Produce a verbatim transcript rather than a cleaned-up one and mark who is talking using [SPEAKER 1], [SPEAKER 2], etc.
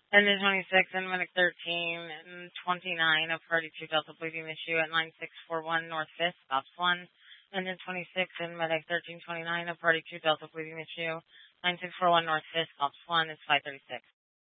[SPEAKER 1] Engine twenty-six and Medic thirteen and twenty-nine, a party two Delta bleeding issue at nine six four one North fifth, stops one. Engine twenty-six and Medic thirteen twenty-nine, a party two Delta bleeding issue, nine six four one North fifth, stops one, it's five thirty-six.